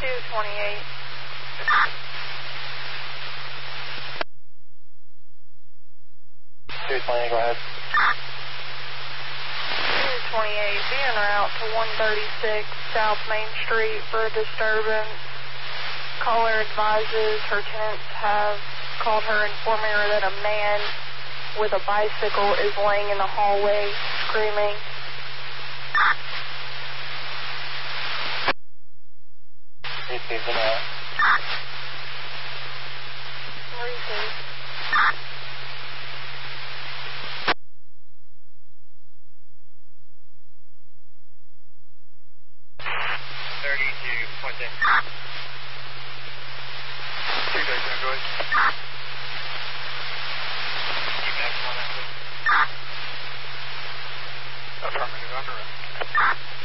228. 220, go ahead. 228, be en route to 136 South Main Street for a disturbance. Caller advises her tenants have called her, informing her that a man with a bicycle is laying in the hallway screaming. Received in that. Received. Point in. 2 days, go ahead.